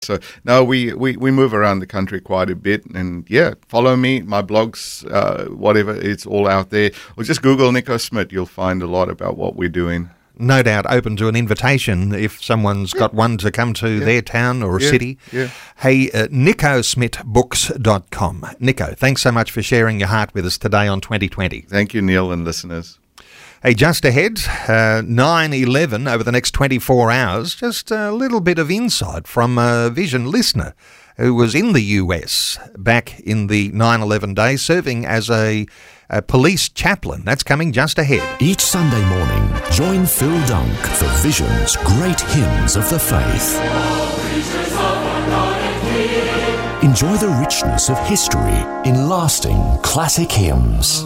So, no, we move around the country quite a bit. And, yeah, follow me, my blogs, whatever, it's all out there. Or just Google Nico Smit. You'll find a lot about what we're doing. No doubt open to an invitation if someone's got one to come to their town or a city. Yeah. Hey, nicosmitbooks.com. Nico, thanks so much for sharing your heart with us today on 2020. Thank you, Neil and listeners. Hey, just ahead, 9/11 over the next 24 hours, just a little bit of insight from a Vision listener who was in the US back in the 9/11 days serving as a police chaplain. That's coming just ahead. Each Sunday morning, join Phil Dunk for Vision's Great Hymns of the Faith. Enjoy the richness of history in lasting classic hymns.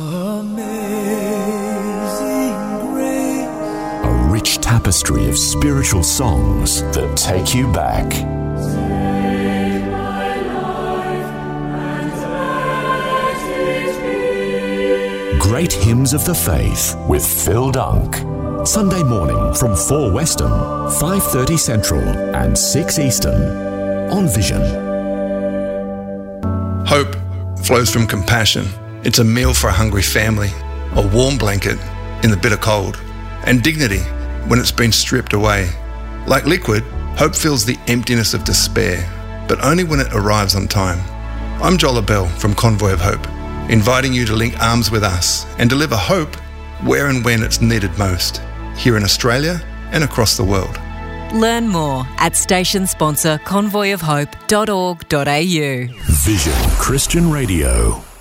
A rich tapestry of spiritual songs that take you back. Great Hymns of the Faith with Phil Dunk. Sunday morning from 4 Western, 5:30 Central and 6 Eastern on Vision. Hope flows from compassion. It's a meal for a hungry family, a warm blanket in the bitter cold, and dignity when it's been stripped away. Like liquid, hope fills the emptiness of despair, but only when it arrives on time. I'm Joel Bell from Convoy of Hope, inviting you to link arms with us and deliver hope where and when it's needed most, here in Australia and across the world. Learn more at station sponsor convoyofhope.org.au. Vision Christian Radio.